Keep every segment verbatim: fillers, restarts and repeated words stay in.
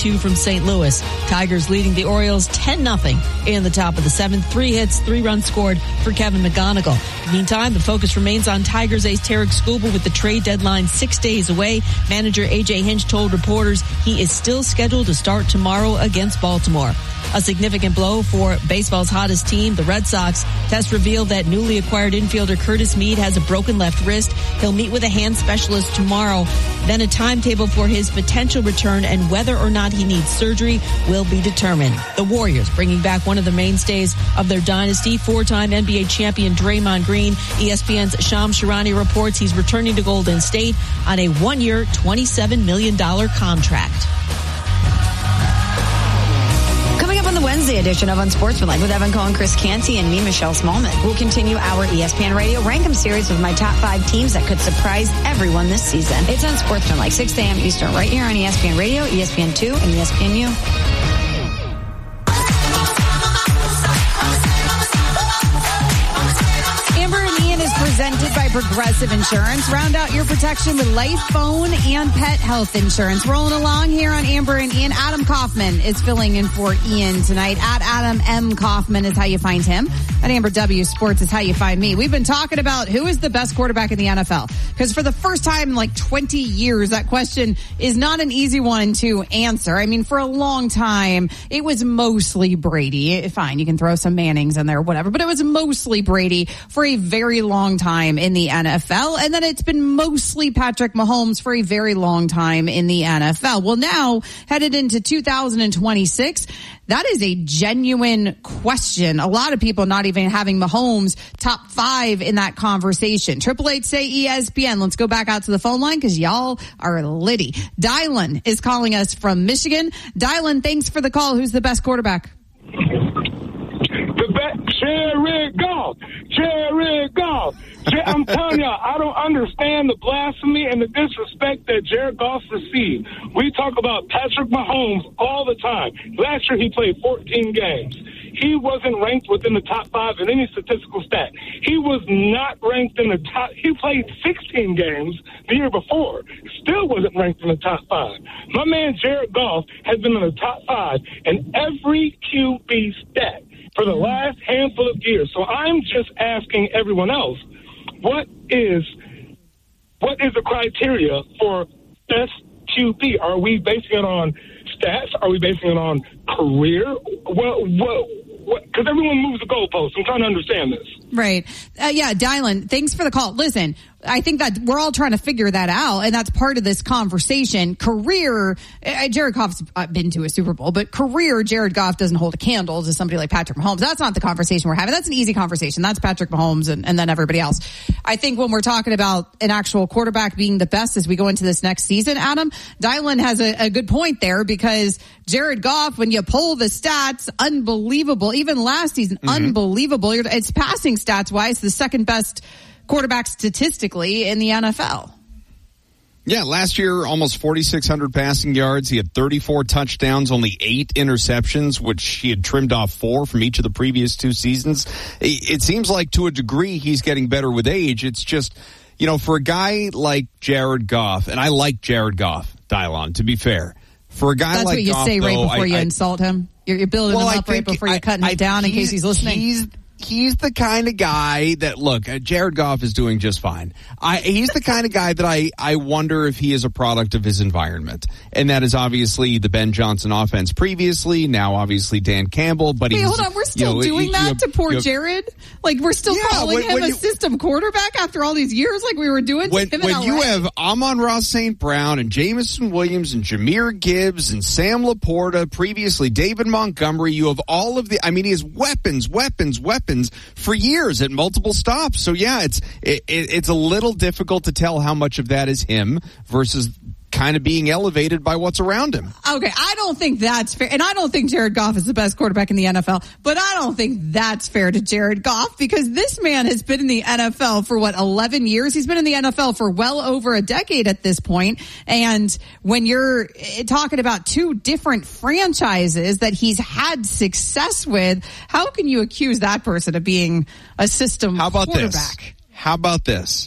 two from Saint Louis. Tigers leading the Orioles ten nothing in the top of the seventh. Three hits, three runs scored for Kevin McGonigal. Meantime, the focus remains on Tigers ace Tarek Skubal with the trade deadline six days away. Manager A J Hinch told reporters he is still scheduled to start tomorrow against Baltimore. A significant blow for baseball's hottest team, the Red Sox. Tests revealed that newly acquired infielder Curtis Mead has a broken left wrist. He'll meet with a hand specialist tomorrow. Then a timetable for his potential return and whether or not he needs surgery will be determined. The Warriors bringing back one of the mainstays of their dynasty, four-time N B A champion Draymond Green. E S P N's Shams Charania reports he's returning to Golden State on a one-year, twenty-seven million dollars contract. Coming up on the Wednesday edition of Unsportsmanlike with Evan Cohen, Chris Canty, and me, Michelle Smallman. We'll continue our E S P N Radio Rankem series with my top five teams that could surprise everyone this season. It's Unsportsmanlike, six a.m. Eastern, right here on E S P N Radio, E S P N two, and E S P N U. Presented by Progressive Insurance. Round out your protection with life, phone, and pet health insurance. Rolling along here on Amber and Ian. Adam Kaufman is filling in for Ian tonight. At Adam M. Kaufman is how you find him. At Amber W. Sports is how you find me. We've been talking about who is the best quarterback in the N F L. Because for the first time in like twenty years, that question is not an easy one to answer. I mean, for a long time, it was mostly Brady. Fine, you can throw some Mannings in there, whatever. But it was mostly Brady for a very long time in the N F L. And then it's been mostly Patrick Mahomes for a very long time in the N F L. Well, now, headed into two thousand twenty-six, that is a genuine question. A lot of people not even having Mahomes top five in that conversation. Triple Eight say E S P N. Let's go back out to the phone line because y'all are litty. Dylan is calling us from Michigan. Dylan, thanks for the call. Who's the best quarterback? The best, Jared Goff. Jared Goff. I'm telling you, I don't understand the blasphemy and the disrespect that Jared Goff received. We talk about Patrick Mahomes all the time. Last year he played fourteen games. He wasn't ranked within the top five in any statistical stat. He was not ranked in the top. He played sixteen games the year before. Still wasn't ranked in the top five. My man Jared Goff has been in the top five in every Q B stat for the last handful of years. So I'm just asking everyone else, what is what is the criteria for best Q B? Are we basing it on stats? Are we basing it on career? Well, well, because everyone moves the goalposts. I'm trying to understand this. Right. Uh, yeah, Dylan, thanks for the call. Listen, I think that we're all trying to figure that out, and that's part of this conversation. Career, uh, Jared Goff's been to a Super Bowl, but career, Jared Goff doesn't hold a candle to somebody like Patrick Mahomes. That's not the conversation we're having. That's an easy conversation. That's Patrick Mahomes and, and then everybody else. I think when we're talking about an actual quarterback being the best as we go into this next season, Adam, Dylan has a, a good point there because Jared Goff, when you pull the stats, unbelievable. Even last season, mm-hmm. unbelievable. It's passing stats-wise, the second best quarterback statistically in the N F L. Yeah, last year, almost forty-six hundred passing yards. He had thirty-four touchdowns, only eight interceptions, which he had trimmed off four from each of the previous two seasons. It seems like to a degree he's getting better with age. It's just, you know, for a guy like Jared Goff, and I like Jared Goff, Dylan, to be fair. For a guy That's like what you Goff, say right though, before I, you I, insult him. You're, you're building well, him up right before you're cutting I, him down in case he's listening. He's, He's the kind of guy that, look, uh, Jared Goff is doing just fine. I, he's the kind of guy that I, I wonder if he is a product of his environment. And that is obviously the Ben Johnson offense previously, now obviously Dan Campbell. But Wait, he's, hold on, we're still you know, doing you, that you, to poor you, Jared? Like, we're still yeah, calling when, him when a you, system quarterback after all these years like we were doing when, him when in you L A? have Amon-Ra Saint Brown and Jameson Williams and Jahmyr Gibbs and Sam Laporta, previously David Montgomery, you have all of the, I mean, he has weapons, weapons, weapons for years at multiple stops. So yeah, it's it, it's a little difficult to tell how much of that is him versus kind of being elevated by what's around him. Okay, I don't think that's fair. And I don't think Jared Goff is the best quarterback in the N F L, but I don't think that's fair to Jared Goff because this man has been in the N F L for what, eleven years? He's been in the N F L for well over a decade at this point. And when you're talking about two different franchises that he's had success with, how can you accuse that person of being a system how about quarterback? This? How about this?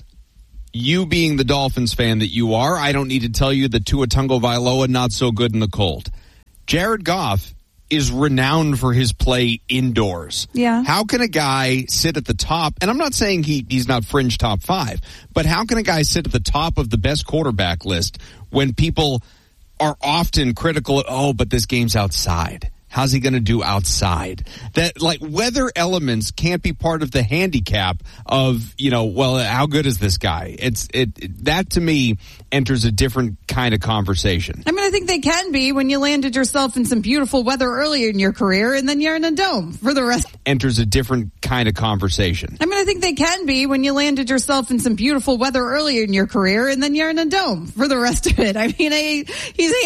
You being the Dolphins fan that you are, I don't need to tell you that Tua Tagovailoa not so good in the cold. Jared Goff is renowned for his play indoors. Yeah. How can a guy sit at the top, and I'm not saying he, he's not fringe top five, but how can a guy sit at the top of the best quarterback list when people are often critical of, oh, but this game's outside? How's he going to do outside? That, like, weather elements can't be part of the handicap of, you know, well, how good is this guy? It's it, it that to me enters a different kind of conversation. I mean, I think they can be when you landed yourself in some beautiful weather earlier in your career and then you're in a dome for the rest. Enters a different kind of conversation. I mean, I think they can be when you landed yourself in some beautiful weather earlier in your career and then you're in a dome for the rest of it. I mean, I, he's